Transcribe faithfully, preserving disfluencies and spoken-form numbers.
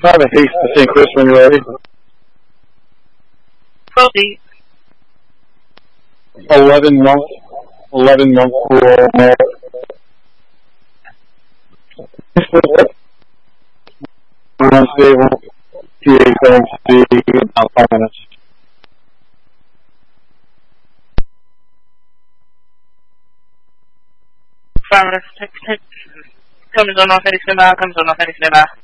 Have a haste to Saint Chris when you're ready. Proceed. Eleven month, eleven month pool. Unstable. T A going to be about five minutes. Five minutes. Kami zona oferece na, kami zona oferece na.